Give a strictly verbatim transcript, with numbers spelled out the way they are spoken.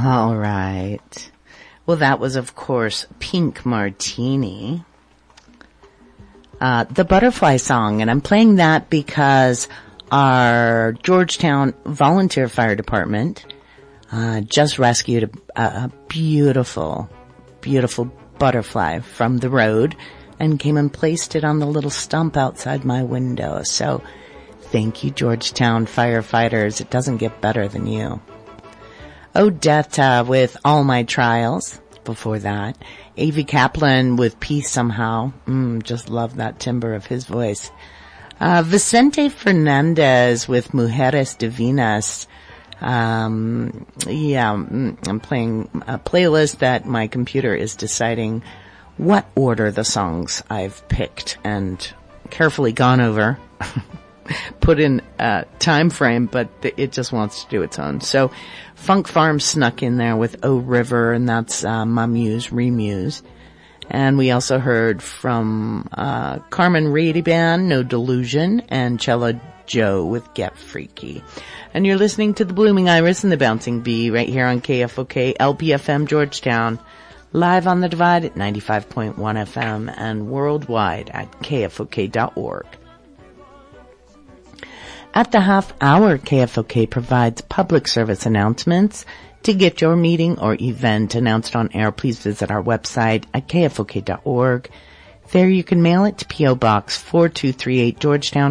All right. Well, that was, of course, Pink Martini. Uh, the Butterfly Song, and I'm playing that because our Georgetown Volunteer Fire Department uh, just rescued a, a beautiful, beautiful butterfly from the road and came and placed it on the little stump outside my window. So thank you, Georgetown firefighters. It doesn't get better than you. Odetta with All My Trials. Before that, A V Kaplan with Peace Somehow. Mm, just love that timbre of his voice. Uh, Vicente Fernandez with Mujeres Divinas. Um, yeah, I'm playing a playlist that my computer is deciding what order the songs I've picked and carefully gone over. Put in a time frame, but it just wants to do its own. So Funk Farm snuck in there with O River, and that's uh, my muse, remuse. And we also heard from uh Carmen Rady Band, No Delusion, and Cello Joe with Get Freaky. And you're listening to the Blooming Iris and the Bouncing Bee right here on K F O K L P F M Georgetown, live on the Divide at ninety-five point one F M and worldwide at K F O K dot org. At the half hour, K F O K provides public service announcements. To get your meeting or event announced on air, please visit our website at K F O K dot org. There you can mail it to P O Box four two three eight, Georgetown,